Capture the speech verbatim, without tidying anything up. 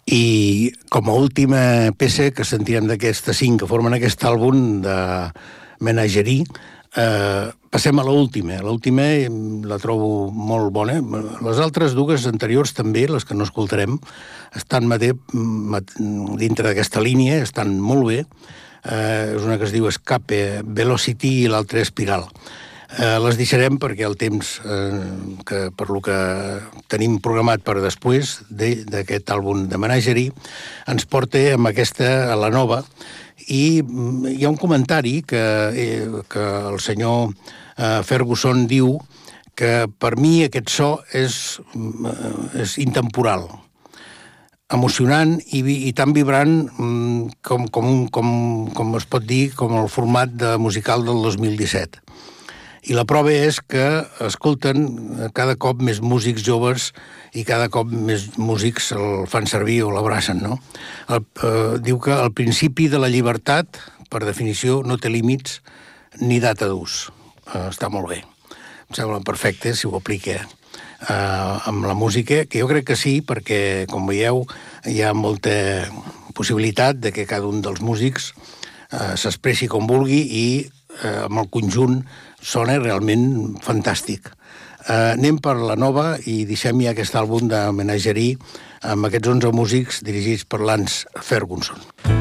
I com a última peça que sentirem d'aquestes cinc que formen aquest àlbum de Menagerie, eh, passem a l'última. L'última la trobo molt bona. Les altres dues anteriors també, les que no escoltarem, estan dintre d'aquesta línia, estan molt bé. Eh, és una que es diu Escape Velocity i l'altra Espiral. Eh, les deixarem perquè el temps, eh, que per lo que tenim programat per després d'aquest de, àlbum de Menagerie, ens porta amb aquesta, a la nova, i hi ha un comentari que, eh, que el senyor eh, Ferguson diu que per mi aquest so és, és intemporal, emocionant i, i tan vibrant com, com, com, com es pot dir, com el format de musical del dos mil disset. I la prova és que escolten cada cop més músics joves i cada cop més músics el fan servir o l'abracen, no? El, eh, diu que el principi de la llibertat, per definició, no té límits ni data d'ús. Eh, està molt bé. Em sembla perfecte si ho aplica eh, amb la música, que jo crec que sí, perquè, com veieu, hi ha molta possibilitat de que cada un dels músics eh, s'expressi com vulgui i eh, amb el conjunt sona realment fantàstic. Eh, anem per la nova i deixem ja aquest àlbum de Menagerie amb aquests onze músics dirigits per Lance Ferguson.